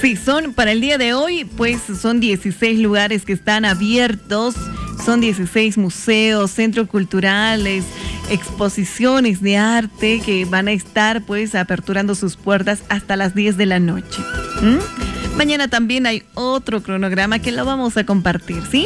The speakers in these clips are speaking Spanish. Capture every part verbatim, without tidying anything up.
Sí, son para el día de hoy, pues son dieciséis lugares que están abiertos, son dieciséis museos, centros culturales, exposiciones de arte que van a estar pues aperturando sus puertas hasta las diez de la noche. ¿Mm? Mañana también hay otro cronograma que lo vamos a compartir, ¿sí?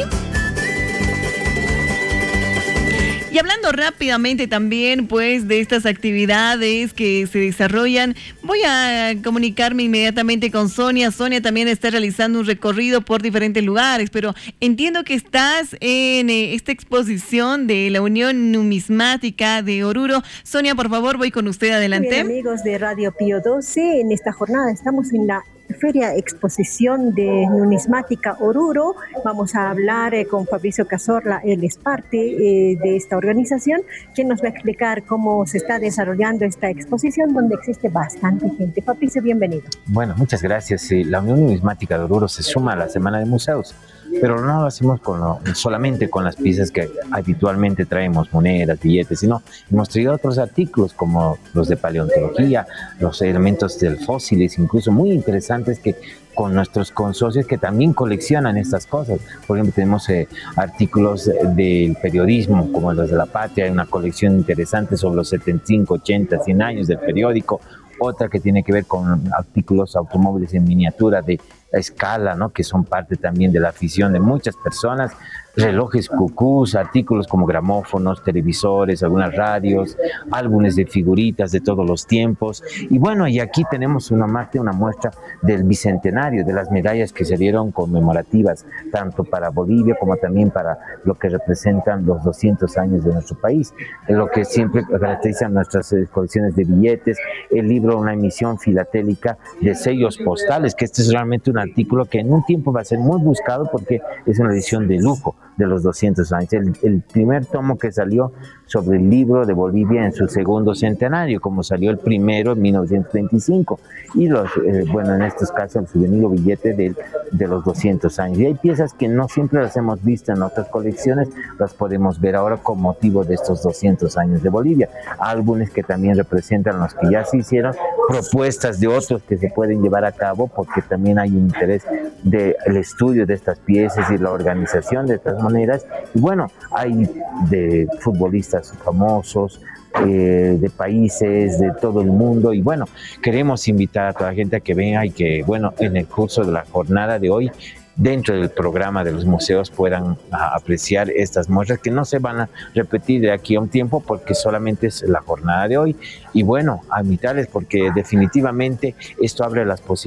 Y hablando rápidamente también pues de estas actividades que se desarrollan, voy a comunicarme inmediatamente con Sonia. Sonia también está realizando un recorrido por diferentes lugares, pero entiendo que estás en eh, esta exposición de la Unión Numismática de Oruro. Sonia, por favor, voy con usted, adelante. Bien, amigos de Radio Pío doce, en esta jornada estamos en la Feria Exposición de Numismática Oruro. Vamos a hablar eh, con Fabricio Cazorla, él es parte eh, de esta organización, quien nos va a explicar cómo se está desarrollando esta exposición, donde existe bastante gente. Fabricio, bienvenido. Bueno, muchas gracias. Sí, la Unión Numismática de Oruro se suma a la Semana de Museos, pero no lo hacemos con lo, solamente con las piezas que habitualmente traemos, monedas, billetes, sino hemos traído otros artículos como los de paleontología, los elementos del fósiles, incluso muy interesantes, que con nuestros consorcios que también coleccionan estas cosas. Por ejemplo, tenemos eh, artículos del periodismo, como los de La Patria, hay una colección interesante sobre los setenta y cinco, ochenta, cien años del periódico, otra que tiene que ver con artículos automóviles en miniatura de escala, ¿no?, que son parte también de la afición de muchas personas, relojes cucús, artículos como gramófonos, televisores, algunas radios, álbumes de figuritas de todos los tiempos. Y bueno, y aquí tenemos una más que una muestra del bicentenario, de las medallas que se dieron conmemorativas, tanto para Bolivia como también para lo que representan los doscientos años de nuestro país, lo que siempre caracteriza nuestras colecciones de billetes, el libro, una emisión filatélica de sellos postales, que este es realmente un artículo que en un tiempo va a ser muy buscado porque es una edición de lujo de los doscientos años, el, el primer tomo que salió sobre el libro de Bolivia en su segundo centenario, como salió el primero en mil novecientos veinticinco, y los, eh, bueno, en estos casos el souvenir o billete de, de los doscientos años. Y hay piezas que no siempre las hemos visto en otras colecciones, las podemos ver ahora con motivo de estos doscientos años de Bolivia. Álbumes que también representan los que ya se hicieron, propuestas de otros que se pueden llevar a cabo, porque también hay un interés del estudio de estas piezas y la organización de estas maneras. Y bueno, hay de futbolistas famosos, eh, de países de todo el mundo, y bueno, queremos invitar a toda la gente a que venga y que, bueno, en el curso de la jornada de hoy, dentro del programa de los museos, puedan a, apreciar estas muestras que no se van a repetir de aquí a un tiempo porque solamente es la jornada de hoy. Y bueno, a invitarles porque definitivamente esto abre las posibilidades